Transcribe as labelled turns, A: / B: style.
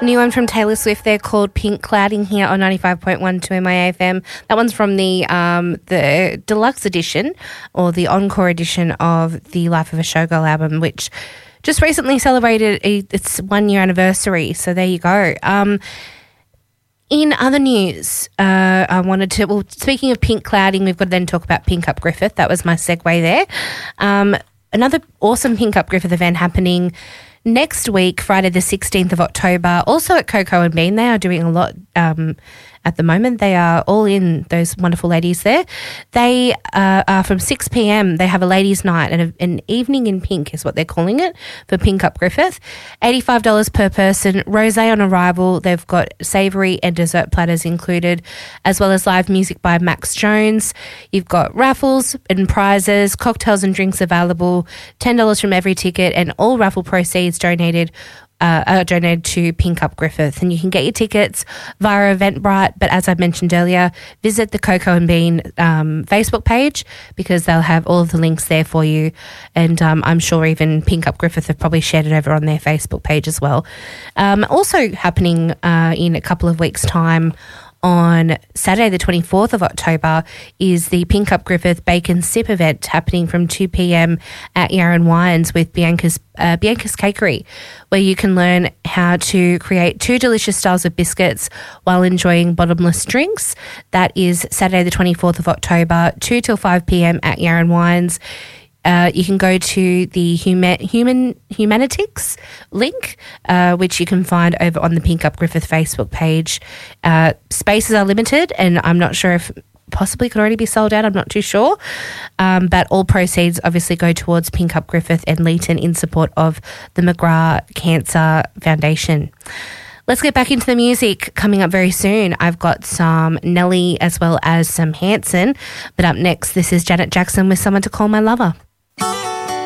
A: New one from Taylor Swift there called Pink Clouding here on 95.1 to MIA FM. That one's from the deluxe edition or the encore edition of the Life of a Showgirl album, which just recently celebrated its 1 year anniversary. So there you go. In other news, I wanted to, well, speaking of pink clouding, we've got to then talk about Pink Up Griffith. That was my segue there. Another awesome Pink Up Griffith event happening next week, Friday the 16th of October, also at Coco and Bean. They are doing a lot at the moment. They are all in, those wonderful ladies there. They are from 6 p.m. They have a ladies' night and an evening in pink is what they're calling it for Pink Up Griffith. $85 per person, rosé on arrival. They've got savoury and dessert platters included, as well as live music by Max Jones. You've got raffles and prizes, cocktails and drinks available, $10 from every ticket, and all raffle proceeds donated to Pink Up Griffith. And you can get your tickets via Eventbrite, but as I mentioned earlier, visit the Coco and Bean Facebook page because they'll have all of the links there for you. And I'm sure even Pink Up Griffith have probably shared it over on their Facebook page as well. Also happening in a couple of weeks' time, on Saturday the 24th of October is the Pink Up Griffith Bacon Sip event happening from 2 p.m. at Yarran Wines with Bianca's Cakery, where you can learn how to create 2 delicious styles of biscuits while enjoying bottomless drinks. That is Saturday the 24th of October, 2 till 5 p.m. at Yarran Wines. You can go to the Humanitics link, which you can find over on the Pink Up Griffith Facebook page. Spaces are limited, and I'm not sure if possibly could already be sold out. I'm not too sure. But all proceeds obviously go towards Pink Up Griffith and Leeton in support of the McGrath Cancer Foundation. Let's get back into the music. Coming up very soon, I've got some Nelly as well as some Hanson. But up next, this is Janet Jackson with Someone to Call My Lover.